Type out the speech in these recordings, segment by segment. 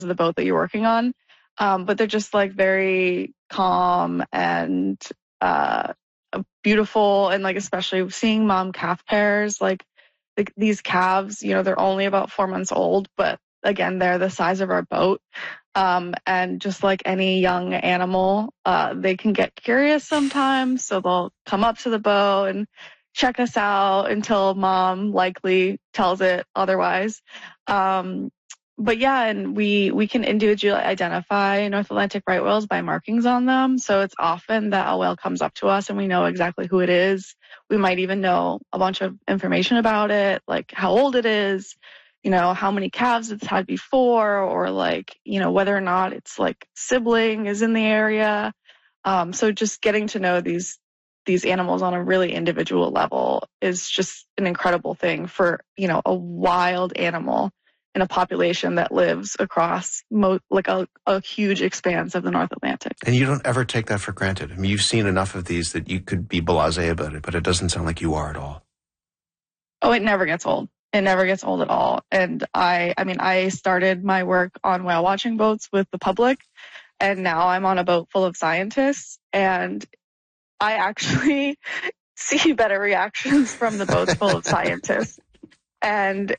of the boat that you're working on. But they're just like very calm and beautiful, and like especially seeing mom calf pairs, like these calves, they're only about 4 months old, but again, they're the size of our boat. And just like any young animal, they can get curious sometimes, so they'll come up to the boat and check us out until mom likely tells it otherwise. But yeah, and we can individually identify North Atlantic right whales by markings on them. So it's often that a whale comes up to us and we know exactly who it is. We might even know a bunch of information about it, like how old it is, how many calves it's had before, or like, whether or not it's like sibling is in the area. So just getting to know these animals on a really individual level is just an incredible thing for, a wild animal in a population that lives across a huge expanse of the North Atlantic. And you don't ever take that for granted. I mean, you've seen enough of these that you could be blasé about it, but it doesn't sound like you are at all. Oh, it never gets old. It never gets old at all. And I started my work on whale watching boats with the public, and now I'm on a boat full of scientists, and I actually see better reactions from the boats full of scientists. And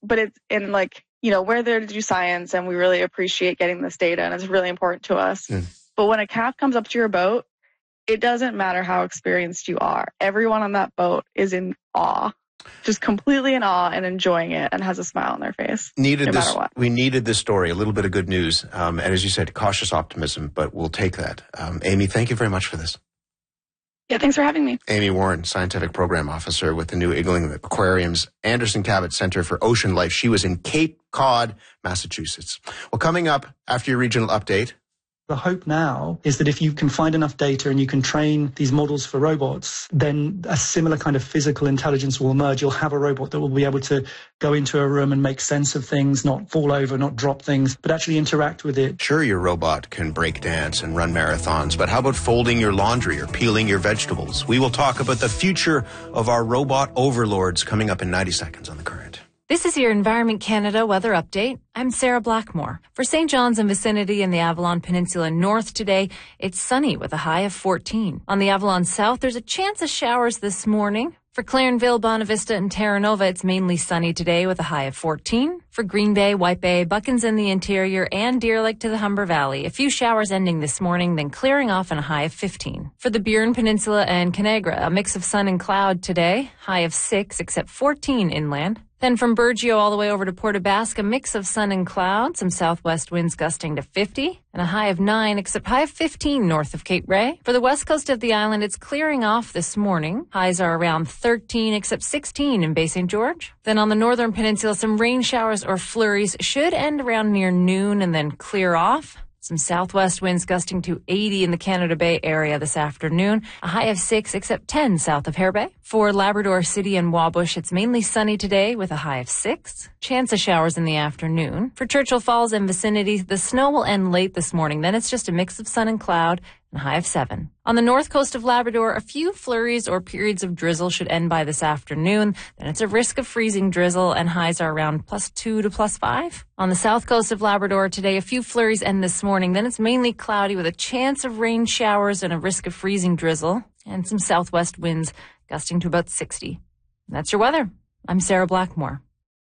we're there to do science, and we really appreciate getting this data, and it's really important to us. But when a calf comes up to your boat, it doesn't matter how experienced you are. Everyone on that boat is in awe, just completely in awe and enjoying it, and has a smile on their face. No matter what. We needed this story, a little bit of good news. And as you said, cautious optimism, but we'll take that. Amy, thank you very much for this. Yeah, thanks for having me. Amy Warren, Scientific Program Officer with the New England Aquarium's Anderson Cabot Center for Ocean Life. She was in Cape Cod, Massachusetts. Well, coming up after your regional update. The hope now is that if you can find enough data and you can train these models for robots, then a similar kind of physical intelligence will emerge. You'll have a robot that will be able to go into a room and make sense of things, not fall over, not drop things, but actually interact with it. Sure, your robot can break dance and run marathons, but how about folding your laundry or peeling your vegetables? We will talk about the future of our robot overlords coming up in 90 seconds on The Current. This is your Environment Canada weather update. I'm Sarah Blackmore. For St. John's and vicinity in the Avalon Peninsula North today, it's sunny with a high of 14. On the Avalon South, there's a chance of showers this morning. For Clarenville, Bonavista, and Terra Nova, it's mainly sunny today with a high of 14. For Green Bay, White Bay, Buckens in the interior, and Deer Lake to the Humber Valley, a few showers ending this morning, then clearing off and a high of 15. For the Burin Peninsula and Conagra, a mix of sun and cloud today, high of 6, except 14 inland. Then from Burgeo all the way over to Port aux Basques, a mix of sun and cloud, some southwest winds gusting to 50, and a high of 9, except high of 15 north of Cape Ray. For the west coast of the island, it's clearing off this morning. Highs are around 13, except 16 in Bay St. George. Then on the northern peninsula, some rain showers or flurries should end around near noon and then clear off. Some southwest winds gusting to 80 in the Canada Bay area this afternoon. A high of 6, except 10 south of Hare Bay. For Labrador City and Wabush, it's mainly sunny today with a high of 6. Chance of showers in the afternoon. For Churchill Falls and vicinity, the snow will end late this morning. Then it's just a mix of sun and cloud and a high of 7. On the north coast of Labrador, a few flurries or periods of drizzle should end by this afternoon. Then it's a risk of freezing drizzle, and highs are around +2 to +5. On the south coast of Labrador today, a few flurries end this morning. Then it's mainly cloudy with a chance of rain showers and a risk of freezing drizzle, and some southwest winds gusting to about 60. And that's your weather. I'm Sarah Blackmore.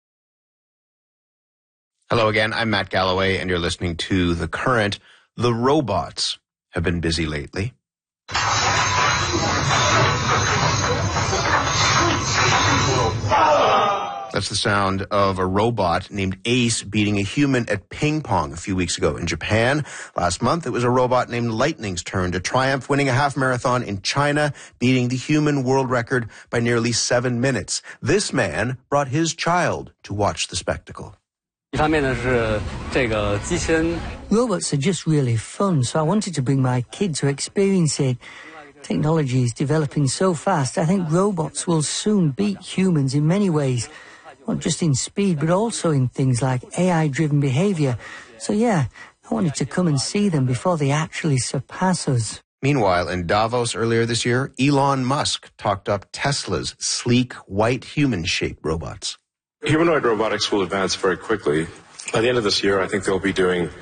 Hello again, I'm Matt Galloway, and you're listening to The Current. The robots have been busy lately. That's the sound of a robot named Ace beating a human at ping pong a few weeks ago in Japan. Last month, it was a robot named Lightning's turn to triumph, winning a half marathon in China, beating the human world record by nearly 7 minutes. This man brought his child to watch the spectacle. Robots are just really fun, so I wanted to bring my kid to experience it. Technology is developing so fast, I think robots will soon beat humans in many ways. Not just in speed, but also in things like AI-driven behavior. So yeah, I wanted to come and see them before they actually surpass us. Meanwhile, in Davos earlier this year, Elon Musk talked up Tesla's sleek, white, human-shaped robots. Humanoid robotics will advance very quickly. By the end of this year, I think they'll be doing